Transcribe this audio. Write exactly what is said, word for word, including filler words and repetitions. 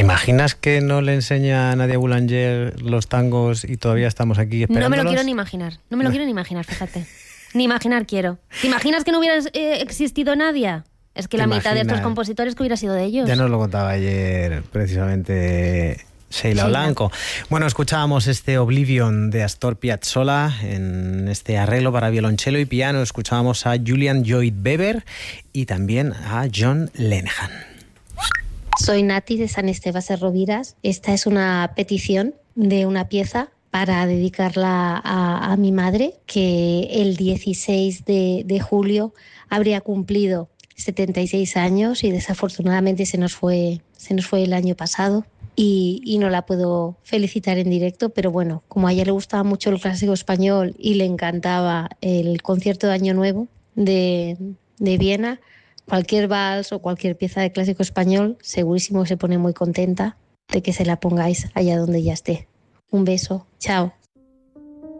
imaginas que no le enseña a Nadia Boulanger los tangos y todavía estamos aquí esperándolos? No me lo quiero ni imaginar, no me lo quiero ni imaginar, fíjate. Ni imaginar quiero. ¿Te imaginas que no hubiera eh, existido Nadia? Es que la mitad de estos compositores que hubiera sido de ellos. Ya nos lo contaba ayer precisamente Sheila, Sheila Blanco. Bueno, escuchábamos este Oblivion de Astor Piazzolla en este arreglo para violonchelo y piano. Escuchábamos a Julian Lloyd Webber y también a John Lenehan. Soy Nati de San Esteban de Rovira. Esta es una petición de una pieza para dedicarla a, a mi madre, que el dieciséis de, de julio habría cumplido setenta y seis años y desafortunadamente se nos fue, se nos fue el año pasado y, y no la puedo felicitar en directo, pero bueno, como a ella le gustaba mucho el clásico español y le encantaba el concierto de Año Nuevo de, de Viena, cualquier vals o cualquier pieza de clásico español segurísimo que se pone muy contenta de que se la pongáis allá donde ella esté. Un beso, chao.